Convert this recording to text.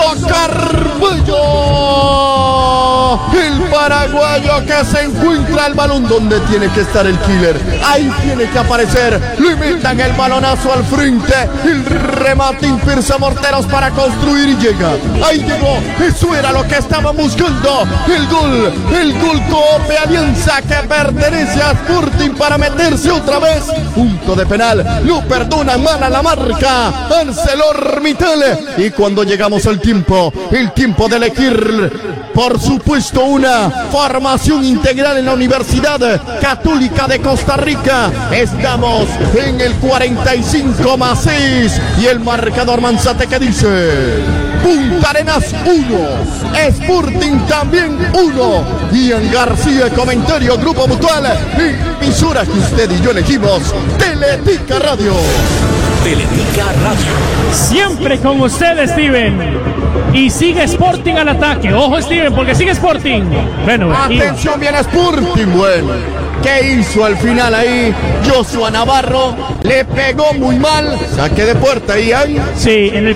Carballo. El paraguayo que se encuentra el balón donde tiene que estar el killer. Ahí tiene que aparecer. Le metan el balonazo al frente. El remate impulsa Morteros para construir y llega. Ahí llegó. Eso era lo que estaban buscando. El gol Coop Alianza que pertenece a Sporting para meterse otra vez. Punto de penal. Lo perdona mala la marca. ArcelorMittal. Y cuando llegamos al tiempo de elegir, por supuesto, una formación integral en la Universidad Católica de Costa Rica. Estamos en el 45+6 y el marcador Manzate que dice: Punta Arenas 1, Sporting también 1. Ian García, comentario, Grupo Mutual, emisora que usted y yo elegimos, Teletica Radio. Teletica Radio. Siempre con usted, Steven. Y sigue Sporting al ataque. Ojo, Steven, porque sigue Sporting. Bueno, atención, viene Sporting. Bueno, ¿qué hizo al final ahí? Joshua Navarro le pegó muy mal. Saque de puerta, Ian. Sí, en el